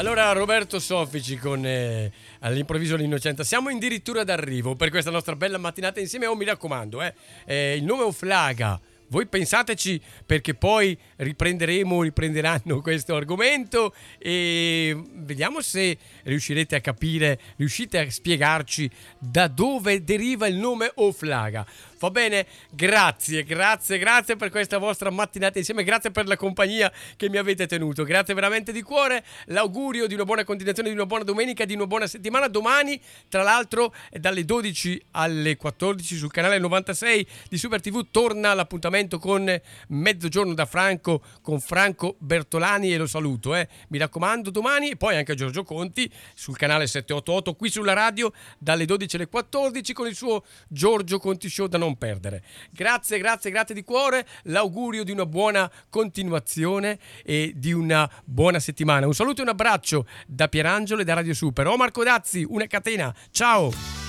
Allora Roberto Soffici con all'improvviso l'innocenza. Siamo addirittura d'arrivo per questa nostra bella mattinata insieme. Oh, mi raccomando, il nome Oflaga. Voi pensateci, perché poi riprenderanno questo argomento e vediamo se riuscite a spiegarci da dove deriva il nome Oflaga. Va bene? Grazie per questa vostra mattinata insieme, grazie per la compagnia che mi avete tenuto, grazie veramente di cuore, l'augurio di una buona continuazione, di una buona domenica, di una buona settimana. Domani, tra l'altro, dalle 12 alle 14 sul canale 96 di Super TV torna l'appuntamento con Mezzogiorno da Franco, con Franco Bertolani, e lo saluto, mi raccomando, domani, e poi anche Giorgio Conti sul canale 788 qui sulla radio dalle 12 alle 14 con il suo Giorgio Conti Show da non perdere. Grazie di cuore, l'augurio di una buona continuazione e di una buona settimana. Un saluto e un abbraccio da Pierangelo e da Radio Super. Marco Dazzi, una catena, ciao!